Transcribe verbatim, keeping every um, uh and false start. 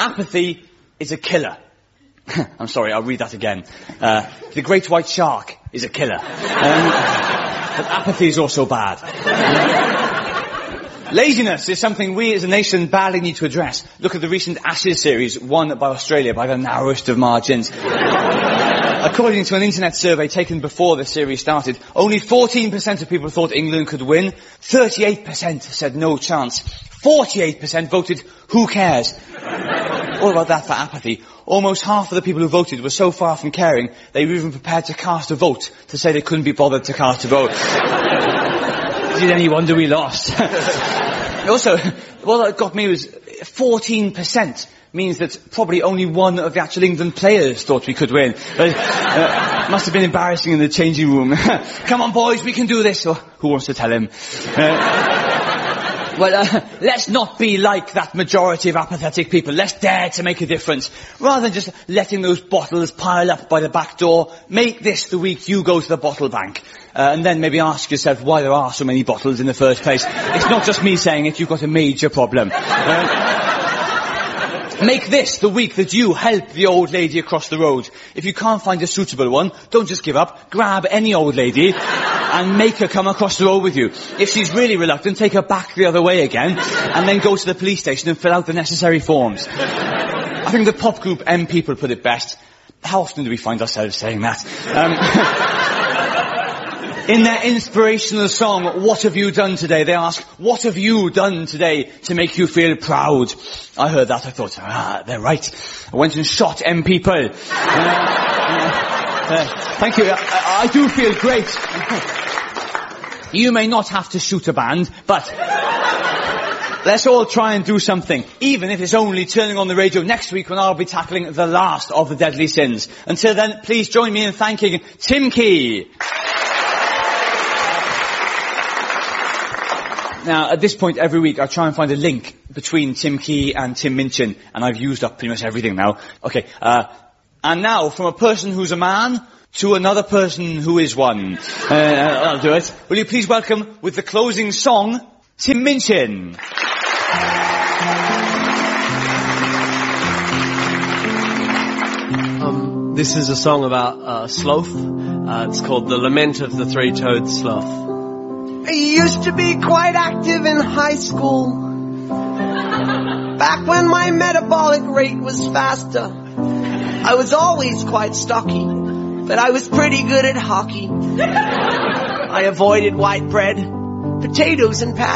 apathy is a killer. I'm sorry, I'll read that again. Uh, the great white shark is a killer. Um, but apathy is also bad. Laziness is something we as a nation badly need to address. Look at the recent Ashes series won by Australia by the narrowest of margins. According to an internet survey taken before the series started, only fourteen percent of people thought England could win. thirty-eight percent said no chance. forty-eight percent voted who cares. All about that for apathy. Almost half of the people who voted were so far from caring, they were even prepared to cast a vote to say they couldn't be bothered to cast a vote. Is it any wonder we lost? Also, what that got me was fourteen percent means that probably only one of the actual England players thought we could win. But, uh, must have been embarrassing in the changing room. Come on boys, we can do this. Or, who wants to tell him? Uh, well, uh, let's not be like that majority of apathetic people. Let's dare to make a difference. Rather than just letting those bottles pile up by the back door, make this the week you go to the bottle bank. Uh, and then maybe ask yourself why there are so many bottles in the first place. It's not just me saying it, you've got a major problem. Uh, Make this the week that you help the old lady across the road. If you can't find a suitable one, don't just give up. Grab any old lady and make her come across the road with you. If she's really reluctant, take her back the other way again and then go to the police station and fill out the necessary forms. I think the pop group M People put it best. How often do we find ourselves saying that? Um, In their inspirational song, What Have You Done Today? They ask, what have you done today to make you feel proud? I heard that, I thought, ah, they're right. I went and shot M People. Uh, uh, thank you, I, I do feel great. You may not have to shoot a band, but let's all try and do something, even if it's only turning on the radio next week when I'll be tackling the last of the deadly sins. Until then, please join me in thanking Tim Key. Now, at this point every week, I try and find a link between Tim Key and Tim Minchin, and I've used up pretty much everything now. Okay, uh, and now, from a person who's a man to another person who is one. Uh, I'll do it. Will you please welcome, with the closing song, Tim Minchin. Um, this is a song about uh, sloth. Uh, it's called The Lament of the Three-Toed Sloth. I used to be quite active in high school, back when my metabolic rate was faster. I was always quite stocky, but I was pretty good at hockey. I avoided white bread, potatoes and passion.